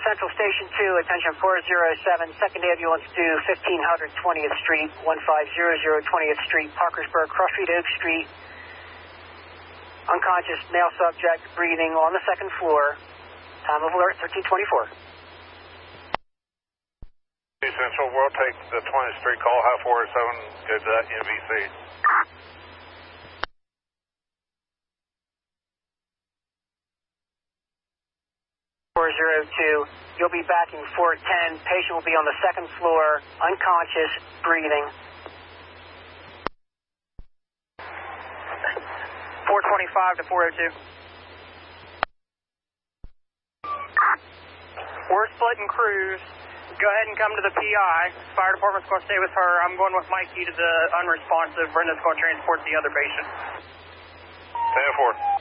Central Station 2, attention 407, second ambulance due 1500 20th Street, 1500 20th Street, Parkersburg, cross street Oak Street. Unconscious male subject breathing on the second floor. Time of alert 1324. Central, we'll take the 20th Street call, High 407, go to that NBC. 402, you'll be backing 410. Patient will be on the second floor, unconscious, breathing. 425 to 402. We're splitting crews. Go ahead and come to the PI. Fire department's going to stay with her. I'm going with Mikey to the unresponsive. Brenda's going to transport the other patient. 10-4.